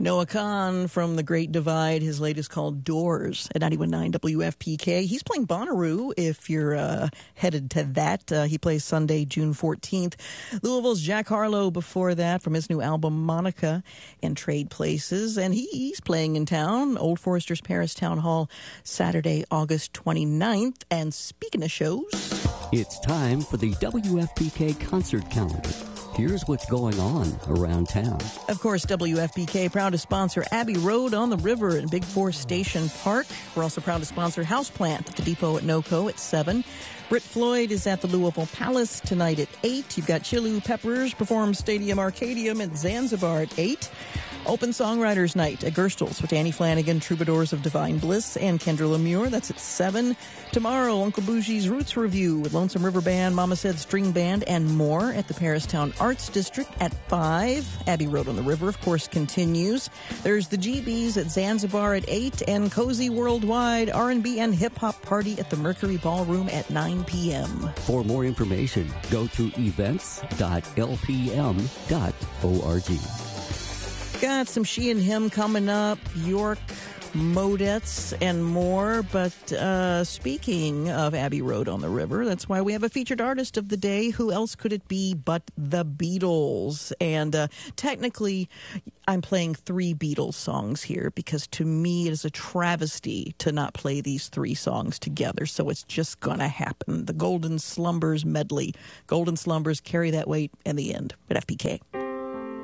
Noah Kahn from The Great Divide. His latest called Doors at 91.9 WFPK. He's playing Bonnaroo if you're headed to that. He plays Sunday, June 14th. Louisville's Jack Harlow before that from his new album Monica and Trade Places. And he's playing in town, Old Forester's Paris Town Hall, Saturday, August 29th. And speaking of shows, it's time for the WFPK concert calendar. Here's what's going on around town. Of course, WFPK proud to sponsor Abbey Road on the River in Big Forest Station Park. We're also proud to sponsor Houseplant at the Depot at NoCo at 7. Britt Floyd is at the Louisville Palace tonight at 8. You've got Chilu Peppers perform Stadium Arcadium at Zanzibar at 8. Open Songwriters Night at Gerstl's with Annie Flanagan, Troubadours of Divine Bliss, and Kendra Lemure. That's at 7. Tomorrow, Uncle Bougie's Roots Review with Lonesome River Band, Mama Said String Band, and more at the Paristown Arts District at 5. Abbey Road on the River, of course, continues. There's the GBs at Zanzibar at 8, and Cozy Worldwide R&B and Hip-Hop Party at the Mercury Ballroom at 9 p.m. For more information, go to events.lpm.org. Got some She and Him coming up, York, Modettes, and more. But speaking of Abbey Road on the River, that's why we have a featured artist of the day. Who else could it be but the Beatles? And technically, I'm playing 3 Beatles songs here because to me it is a travesty to not play these 3 songs together. So it's just going to happen. The Golden Slumbers medley. Golden Slumbers, Carry That Weight, and the end at FPK.